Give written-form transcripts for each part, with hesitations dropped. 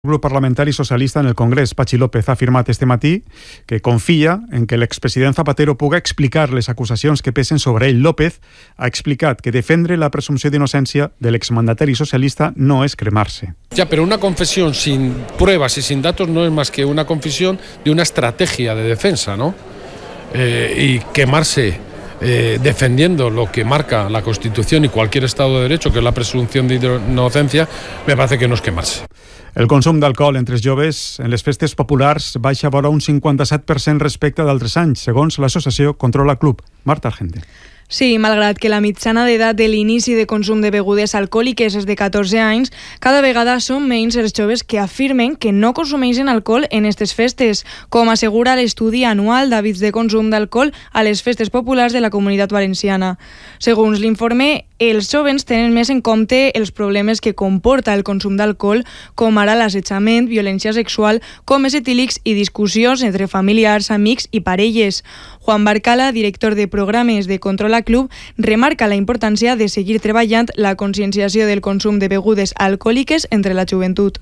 El grup parlamentari socialista en el Congrés, Patxi López, ha afirmat este matí que confia en que l'expresident Zapatero puga explicar les acusacions que pesen sobre ell. López ha explicat que defendre la presumpció d'innocència de l'exmandatari socialista no es cremarse. Ya, pero una confesión sin pruebas y sin datos no es más que una confesión de una estrategia de defensa, ¿no? Y quemarse defendiendo lo que marca la Constitución y cualquier Estado de Derecho, que es la presunción de inocencia, me parece que no es quemarse. El consum d'alcohol entre els joves en les festes populars baixa vora un 57% respecte d'altres anys, segons l'associació Controla Club. Marta Argente. Sí, malgrat que la mitjana d'edat de l'inici de consum de begudes alcohòliques és de 14 anys, cada vegada són menys els joves que afirmen que no consumeixen alcohol en aquestes festes, com assegura l'estudi anual d'hàbits de consum d'alcohol a les festes populars de la Comunitat Valenciana. Segons l'informe, els jovens tenen més en compte els problemes que comporta el consum d'alcohol, com ara l'assetjament, violència sexual, comes etílics i discussions entre familiars, amics i parelles. Juan Barcala, director de programes de Controla Club, remarca la importància de seguir treballant la conscienciació del consum de begudes alcohòliques entre la joventut.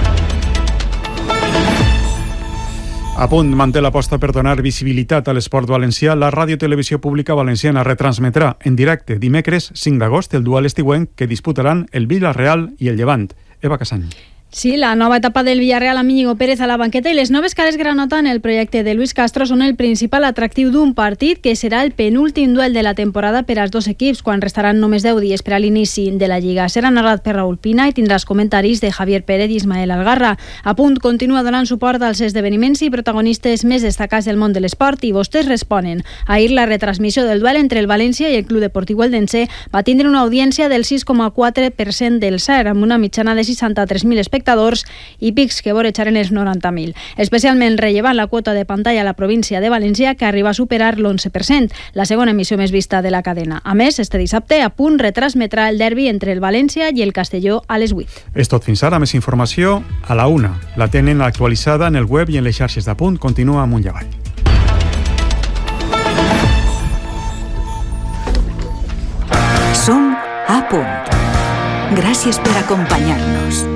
A Punt manté l'aposta per donar visibilitat a l'esport valencià. La Ràdio-Televisió Pública Valenciana retransmetrà en directe dimecres 5 d'agost el duel estiuenc que disputaran el Villarreal i el Llevant. Eva Casany. Sí, la nova etapa del Villarreal amb Íñigo Pérez a la banqueta i les noves cares granota en el projecte de Luis Castro són el principal atractiu d'un partit que serà el penúltim duel de la temporada per als dos equips quan restaran només 10 dies per a l'inici de la Lliga. Serà narrat per Raúl Pina i tindrà els comentaris de Javier Pérez i Ismael Algarra. A Punt continua donant suport als esdeveniments i protagonistes més destacats del món de l'esport i vostès responen. Ahir la retransmissió del duel entre el València i el Club Deportiu Eldense va tindre una audiència del 6,4% del SER amb una mitjana de 63.000 espectadors i pics que vorejaren els 90.000. Especialment rellevant la quota de pantalla a la província de València, que arriba a superar l'11%, la segona emissió més vista de la cadena. A més, este dissabte a Punt retransmetrà el derbi entre el València i el Castelló a les 8. És tot fins ara. Més informació a la 1. La tenen actualitzada en el web i en les xarxes de Punt. Continua amunt i avall. Som a Punt. Gràcies per acompanyar-nos.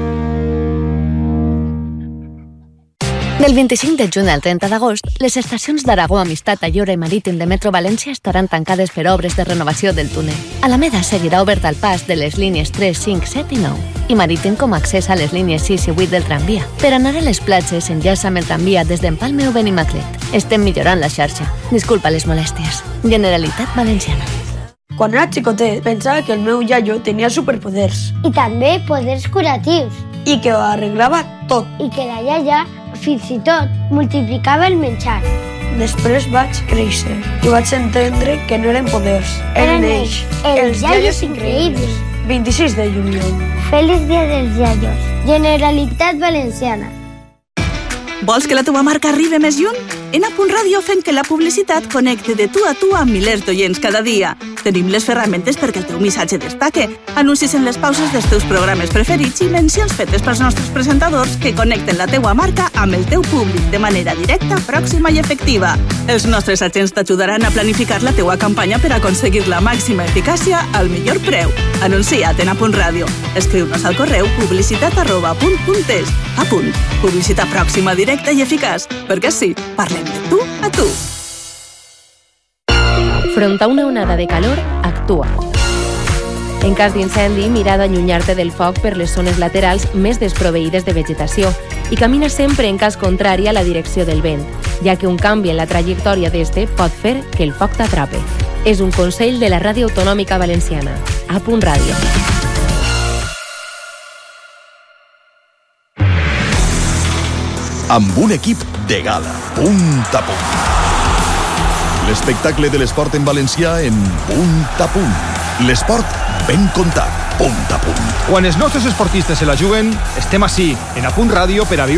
Del 25 de juny al 30 d'agost, les estacions d'Aragó, Amistat, Ayora i Marítim de Metro València estaran tancades per obres de renovació del túnel. Alameda seguirà obert al pas de les línies 3, 5, 7 i 9 i Marítim com a accés a les línies 6 i 8 del tramvia. Per anar a les platges s'enllaça amb el tramvia des d'Empalme o Benimaclet. Estem millorant la xarxa. Disculpa les molèsties. Generalitat Valenciana. Quan era xicotet pensava que el meu iaio tenia superpoders. I també poders curatius. I que ho arreglava tot. I que la iaia fins i tot multiplicava el menjar. Després vaig créixer i vaig entendre que no eren poders. Eren ells, els iaios increïbles. 26 de juliol. Feliç dia dels iaios. Generalitat Valenciana. Vols que la teva marca arribi més lluny? En A Punt Ràdio fem que la publicitat connecte de tu a tu amb milers d'oients cada dia. Tenim les ferramentes perquè el teu missatge destaque, anuncis en les pauses dels teus programes preferits i mencions fetes pels nostres presentadors que connecten la teua marca amb el teu públic de manera directa, pròxima i efectiva. Els nostres agents t'ajudaran a planificar la teua campanya per aconseguir la màxima eficàcia al millor preu. Anuncia't en A Punt Ràdio. Escriu-nos al correu publicitat@punt.es. A Punt. Publicitat pròxima, directa i eficaç. Perquè sí, parlem de tu a tu. Front a una onada de calor, actua. En cas d'incendi, mira d'allunyar-te del foc per les zones laterals més desproveïdes de vegetació i camina sempre en cas contrari a la direcció del vent, ja que un canvi en la trajectòria d'este pot fer que el foc t'atrape. És un consell de la Ràdio Autonòmica Valenciana. A Punt Ràdio. Amb un equip de gala, Punt a Punt. L'espectacle de l'esport en valencià en Punt a Punt. L'esport ben contat, Punt a Punt. Quan els nostres esportistes se la juguen, estem ací, en A Punt Ràdio, per a viure